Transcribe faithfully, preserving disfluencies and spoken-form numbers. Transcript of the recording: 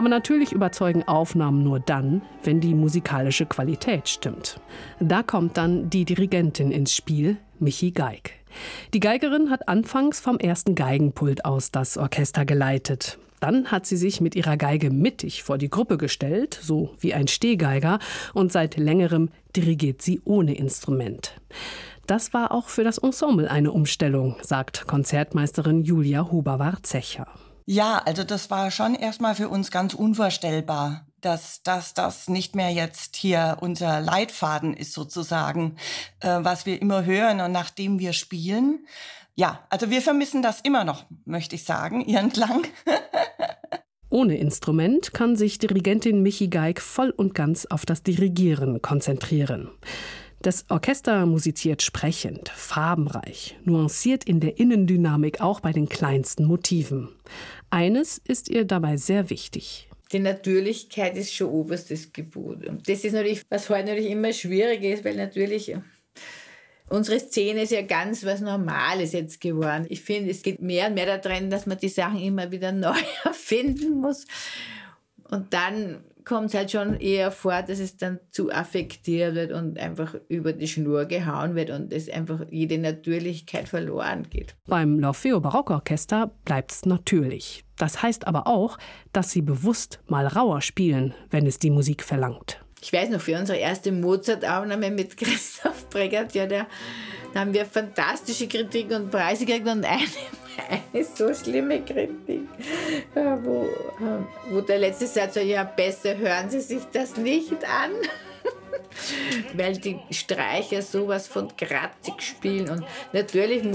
Aber natürlich überzeugen Aufnahmen nur dann, wenn die musikalische Qualität stimmt. Da kommt dann die Dirigentin ins Spiel, Michi Geig. Die Geigerin hat anfangs vom ersten Geigenpult aus das Orchester geleitet. Dann hat sie sich mit ihrer Geige mittig vor die Gruppe gestellt, so wie ein Stehgeiger, und seit längerem dirigiert sie ohne Instrument. Das war auch für das Ensemble eine Umstellung, sagt Konzertmeisterin Julia Huber-Warzecher. Ja, also das war schon erstmal für uns ganz unvorstellbar, dass, dass das nicht mehr jetzt hier unser Leitfaden ist sozusagen, äh, was wir immer hören und nach dem wir spielen. Ja, also wir vermissen das immer noch, möchte ich sagen, ihren Klang. Ohne Instrument kann sich Dirigentin Michi Geig voll und ganz auf das Dirigieren konzentrieren. Das Orchester musiziert sprechend, farbenreich, nuanciert in der Innendynamik auch bei den kleinsten Motiven. Eines ist ihr dabei sehr wichtig. Die Natürlichkeit ist schon oberstes Gebot. Und das ist natürlich, was heute natürlich immer schwierig ist, weil natürlich unsere Szene ist ja ganz was Normales jetzt geworden. Ich finde, es geht mehr und mehr darin, dass man die Sachen immer wieder neu erfinden muss. Und dann kommt es halt schon eher vor, dass es dann zu affektiert wird und einfach über die Schnur gehauen wird und es einfach jede Natürlichkeit verloren geht. Beim L'Orfeo Barockorchester bleibt's natürlich. Das heißt aber auch, dass sie bewusst mal rauer spielen, wenn es die Musik verlangt. Ich weiß noch, für unsere erste Mozart-Aufnahme mit Christoph Bregert, ja, der, da haben wir fantastische Kritik und Preise gekriegt und eine, eine so schlimme Kritik, wo, wo der letzte Satz war, ja, besser hören Sie sich das nicht an, weil die Streicher sowas von kratzig spielen und natürlich